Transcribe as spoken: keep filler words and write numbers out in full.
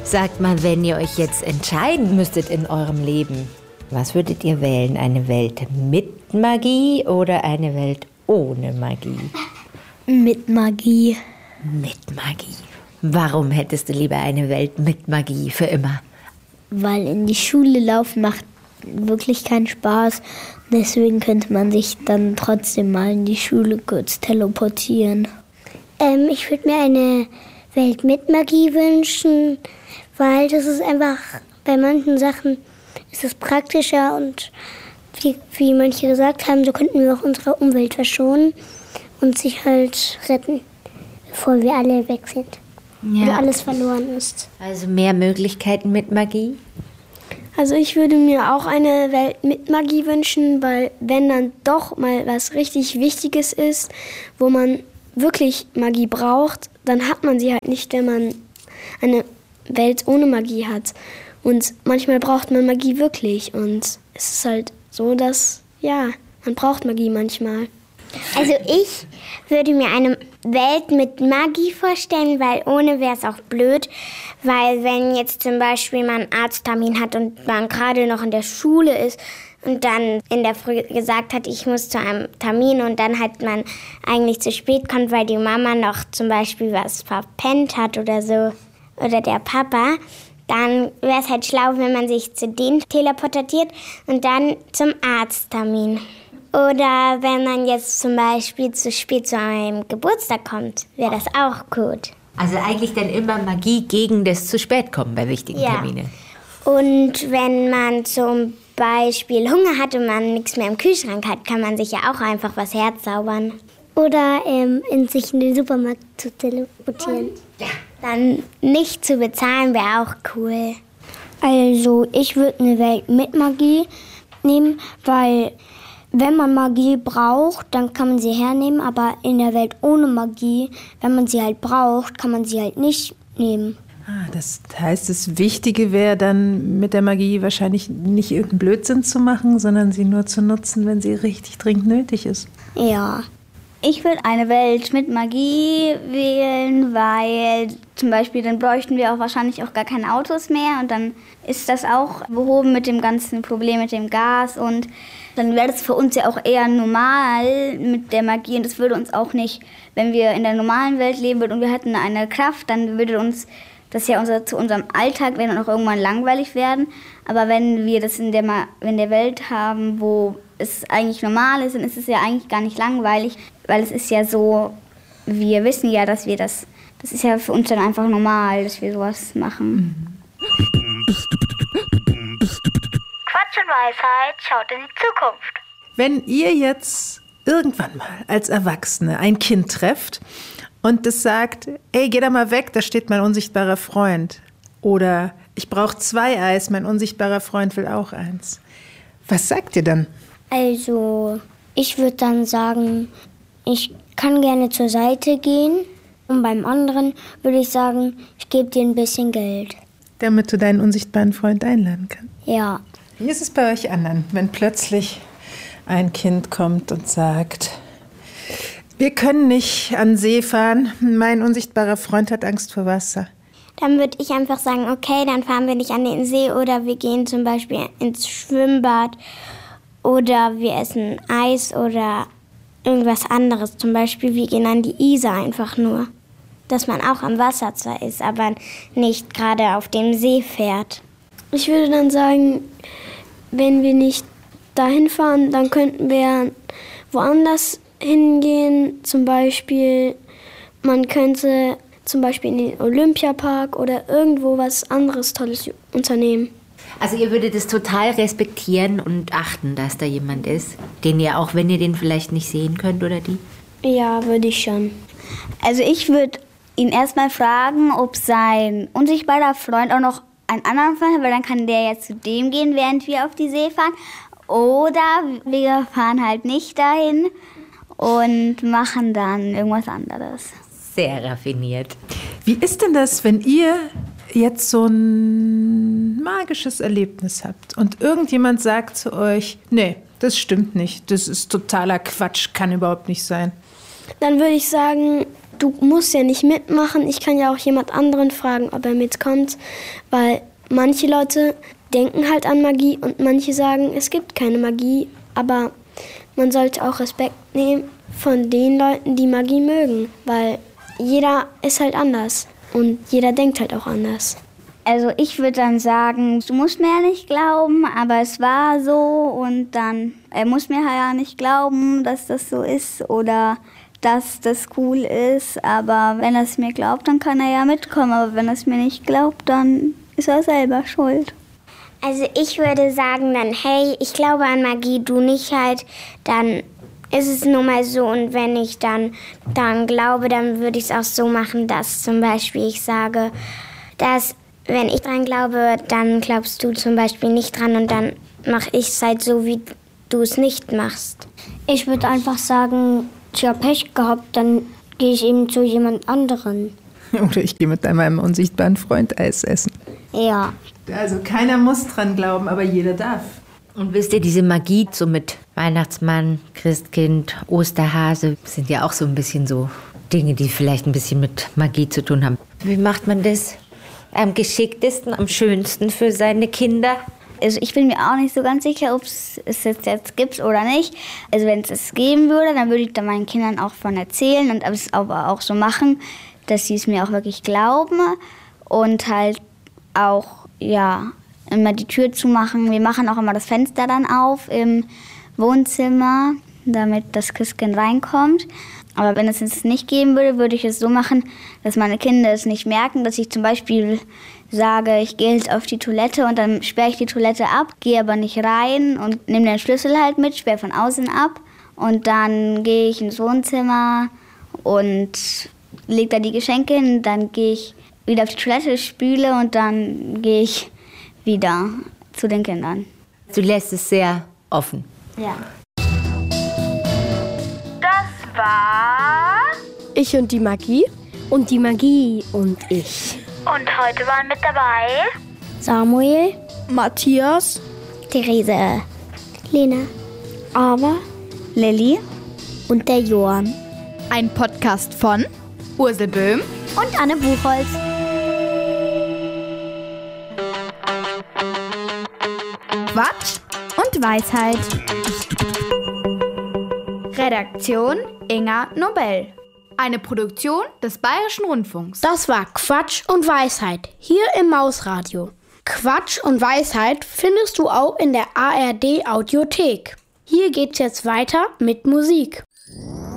Sagt mal, wenn ihr euch jetzt entscheiden müsstet in eurem Leben, was würdet ihr wählen? Eine Welt mit Magie oder eine Welt ohne Magie? Mit Magie. Mit Magie. Warum hättest du lieber eine Welt mit Magie für immer? Weil in die Schule laufen macht wirklich keinen Spaß. Deswegen könnte man sich dann trotzdem mal in die Schule kurz teleportieren. Ähm, ich würde mir eine Welt mit Magie wünschen, weil das ist einfach, bei manchen Sachen ist es praktischer und wie, wie manche gesagt haben, so könnten wir auch unsere Umwelt verschonen und sich halt retten, bevor wir alle weg sind. Ja. Oder alles verloren ist. Also mehr Möglichkeiten mit Magie? Also ich würde mir auch eine Welt mit Magie wünschen, weil wenn dann doch mal was richtig Wichtiges ist, wo man wirklich Magie braucht, dann hat man sie halt nicht, wenn man eine Welt ohne Magie hat. Und manchmal braucht man Magie wirklich und es ist halt so, dass, ja, man braucht Magie manchmal. Also ich würde mir eine Welt mit Magie vorstellen, weil ohne wäre es auch blöd. Weil wenn jetzt zum Beispiel man einen Arzttermin hat und man gerade noch in der Schule ist und dann in der Früh gesagt hat, ich muss zu einem Termin und dann halt man eigentlich zu spät kommt, weil die Mama noch zum Beispiel was verpennt hat oder so, oder der Papa, dann wäre es halt schlau, wenn man sich zu denen teleportiert und dann zum Arzttermin. Oder wenn man jetzt zum Beispiel zu spät zu einem Geburtstag kommt, wäre das auch gut. Also eigentlich dann immer Magie gegen das zu spät kommen bei wichtigen ja. Terminen. Und wenn man zum Beispiel Hunger hat und man nichts mehr im Kühlschrank hat, kann man sich ja auch einfach was herzaubern. Oder ähm, in sich in den Supermarkt zu teleportieren. Ja. Dann nicht zu bezahlen wäre auch cool. Also ich würde eine Welt mit Magie nehmen, weil wenn man Magie braucht, dann kann man sie hernehmen, aber in der Welt ohne Magie, wenn man sie halt braucht, kann man sie halt nicht nehmen. Ah, das heißt, das Wichtige wäre dann mit der Magie wahrscheinlich nicht irgendeinen Blödsinn zu machen, sondern sie nur zu nutzen, wenn sie richtig dringend nötig ist. Ja. Ich würde eine Welt mit Magie wählen, weil zum Beispiel dann bräuchten wir auch wahrscheinlich auch gar keine Autos mehr und dann ist das auch behoben mit dem ganzen Problem mit dem Gas und dann wäre das für uns ja auch eher normal mit der Magie und das würde uns auch nicht, wenn wir in der normalen Welt leben würden und wir hätten eine Kraft, dann würde uns das ja unser, zu unserem Alltag werden und auch irgendwann langweilig werden. Aber wenn wir das in der, in der Welt haben, wo es eigentlich normal ist, dann ist es ja eigentlich gar nicht langweilig, weil es ist ja so, wir wissen ja, dass wir das, das ist ja für uns dann einfach normal, dass wir sowas machen. Quatsch und Weisheit schaut in die Zukunft. Wenn ihr jetzt irgendwann mal als Erwachsene ein Kind trefft und das sagt, ey, geh da mal weg, da steht mein unsichtbarer Freund. Oder ich brauche zwei Eis, mein unsichtbarer Freund will auch eins. Was sagt ihr dann? Also, ich würde dann sagen, ich kann gerne zur Seite gehen. Und beim anderen würde ich sagen, ich gebe dir ein bisschen Geld. Damit du deinen unsichtbaren Freund einladen kannst? Ja. Wie ist es bei euch anderen, wenn plötzlich ein Kind kommt und sagt, wir können nicht an den See fahren, mein unsichtbarer Freund hat Angst vor Wasser? Dann würde ich einfach sagen, okay, dann fahren wir nicht an den See oder wir gehen zum Beispiel ins Schwimmbad oder wir essen Eis oder irgendwas anderes. Zum Beispiel, wir gehen an die Isar einfach nur. Dass man auch am Wasser zwar ist, aber nicht gerade auf dem See fährt. Ich würde dann sagen, wenn wir nicht dahin fahren, dann könnten wir woanders hingehen. Zum Beispiel, man könnte zum Beispiel in den Olympiapark oder irgendwo was anderes Tolles unternehmen. Also ihr würdet es total respektieren und achten, dass da jemand ist, den ihr auch, wenn ihr den vielleicht nicht sehen könnt oder die? Ja, würde ich schon. Also ich würde ihn erstmal fragen, ob sein unsichtbarer Freund auch noch einen anderen Freund hat, weil dann kann der ja zu dem gehen, während wir auf die See fahren. Oder wir fahren halt nicht dahin und machen dann irgendwas anderes. Sehr raffiniert. Wie ist denn das, wenn ihr jetzt so ein magisches Erlebnis habt und irgendjemand sagt zu euch, nee, das stimmt nicht, das ist totaler Quatsch, kann überhaupt nicht sein? Dann würde ich sagen, du musst ja nicht mitmachen. Ich kann ja auch jemand anderen fragen, ob er mitkommt, weil manche Leute denken halt an Magie und manche sagen, es gibt keine Magie, aber man sollte auch Respekt nehmen von den Leuten, die Magie mögen, weil jeder ist halt anders und jeder denkt halt auch anders. Also ich würde dann sagen, du musst mir ja nicht glauben, aber es war so und dann, er muss mir ja nicht glauben, dass das so ist oder dass das cool ist, aber wenn er es mir glaubt, dann kann er ja mitkommen, aber wenn er es mir nicht glaubt, dann ist er selber schuld. Also ich würde sagen dann, hey, ich glaube an Magie, du nicht halt, dann ist es nun mal so und wenn ich dann daran glaube, dann würde ich es auch so machen, dass zum Beispiel ich sage, dass wenn ich dran glaube, dann glaubst du zum Beispiel nicht dran und dann mache ich es halt so, wie du es nicht machst. Ich würde einfach sagen, ich habe Pech gehabt, dann gehe ich eben zu jemand anderen. Oder ich gehe mit meinem unsichtbaren Freund Eis essen. Ja. Also keiner muss dran glauben, aber jeder darf. Und wisst ihr, diese Magie so mit Weihnachtsmann, Christkind, Osterhase sind ja auch so ein bisschen so Dinge, die vielleicht ein bisschen mit Magie zu tun haben. Wie macht man das am geschicktesten, am schönsten für seine Kinder? Also ich bin mir auch nicht so ganz sicher, ob es es jetzt, jetzt gibt oder nicht. Also wenn es es geben würde, dann würde ich da meinen Kindern auch von erzählen und es aber auch so machen, dass sie es mir auch wirklich glauben und halt auch, ja, immer die Tür zumachen. Wir machen auch immer das Fenster dann auf im Wohnzimmer, damit das Christkind reinkommt. Aber wenn es es nicht geben würde, würde ich es so machen, dass meine Kinder es nicht merken, dass ich zum Beispiel sage, ich gehe jetzt auf die Toilette und dann sperre ich die Toilette ab, gehe aber nicht rein und nehme den Schlüssel halt mit, sperre von außen ab und dann gehe ich ins Wohnzimmer und lege da die Geschenke hin, dann gehe ich wieder auf die Toilette, spüle und dann gehe ich wieder zu den Kindern. Du lässt es sehr offen. Ja. Das war Ich und die Magie. Und die Magie und ich. und heute waren mit dabei Samuel, Matthias. Therese, Lena, Ava Lilly und der Johann. ein Podcast von Ursel Böhm Und Anne Buchholz. Quatsch und Weisheit. Redaktion Inga Nobel. Eine Produktion des Bayerischen Rundfunks. Das war Quatsch und Weisheit hier im Mausradio. Quatsch und Weisheit findest du auch in der A R D Audiothek. Hier geht's jetzt weiter mit Musik.